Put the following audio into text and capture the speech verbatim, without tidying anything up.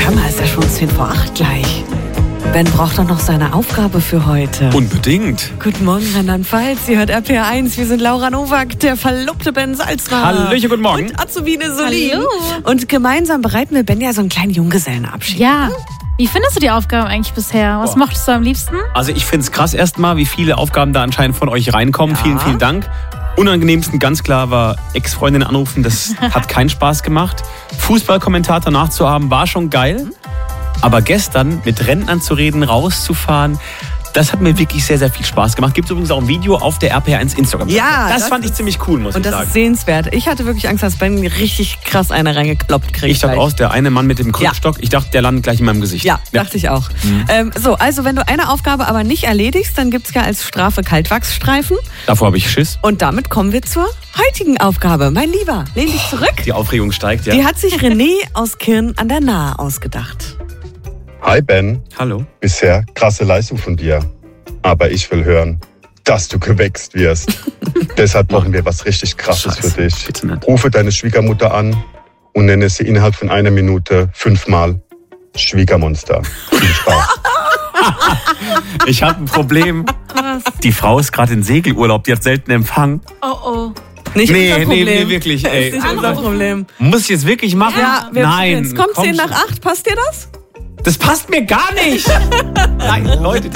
Hör mal, ist ja schon zehn vor acht gleich. Ben braucht doch noch seine Aufgabe für heute. Unbedingt. Guten Morgen, Rheinland-Pfalz. Sie hört R P R eins. Wir sind Laura Nowak, der verlobte Ben Salzner. Hallöchen, guten Morgen. Und Azubine Solin. Hallo. Und gemeinsam bereiten wir Ben ja so einen kleinen Junggesellenabschied. Ja. Wie findest du die Aufgaben eigentlich bisher? Was Boah. mochtest du am liebsten? Also ich finde es krass erstmal, wie viele Aufgaben da anscheinend von euch reinkommen. Ja. Vielen, vielen Dank. Unangenehmsten, ganz klar, war Ex-Freundin anrufen. Das hat keinen Spaß gemacht. Fußballkommentator nachzuhaben war schon geil. Aber gestern mit Rentnern zu reden, rauszufahren, das hat mir wirklich sehr, sehr viel Spaß gemacht. Gibt es übrigens auch ein Video auf der R P R eins Instagram. Ja, das, das fand ich ziemlich cool, muss Und ich das sagen. ist sehenswert. Ich hatte wirklich Angst, dass Ben richtig krass eine reingekloppt kriegt. Ich dachte gleich. aus, der eine Mann mit dem Krückstock, ich dachte, der landet gleich in meinem Gesicht. Ja, dachte ich auch. Mhm. Ähm, so, also wenn du eine Aufgabe aber nicht erledigst, dann gibt es ja als Strafe Kaltwachsstreifen. Davor habe ich Schiss. Und damit kommen wir zur heutigen Aufgabe. Mein Lieber, lehn dich zurück. Die Aufregung steigt, ja. Die hat sich René aus Kirn an der Nahe ausgedacht. Hi Ben, Hallo. bisher krasse Leistung von dir. Aber ich will hören, dass du gewächst wirst. Deshalb brauchen wir was richtig Krasses Scheiße, für dich. bitte nicht. Rufe deine Schwiegermutter an und nenne sie innerhalb von einer Minute fünfmal Schwiegermonster. Viel Spaß. Ich habe ein Problem. Die Frau ist gerade in Segelurlaub, die hat selten Empfang. Oh oh. Nicht Nee, unser nee, Problem. nee, wirklich, ey. Das ist nicht unser Problem. Muss ich jetzt wirklich machen? Ja, wir Nein. Jetzt kommt komm zehn schon. nach acht. Passt dir das? Das passt mir gar nicht. Nein, Leute.